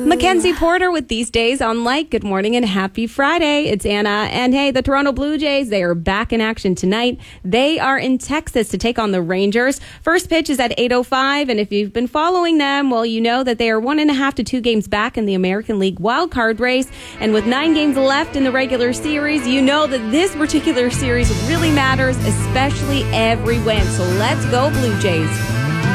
Mackenzie Porter with These Days on Light. Good morning and happy Friday. It's Anna. And hey, the Toronto Blue Jays, they are back in action tonight. They are in Texas to take on the Rangers. First pitch is at 8:05. And if you've been following them, well, you know that they are 1.5 to 2 games back in the American League wildcard race. And with 9 games left in the regular series, you know that this particular series really matters, especially every win. So let's go, Blue Jays.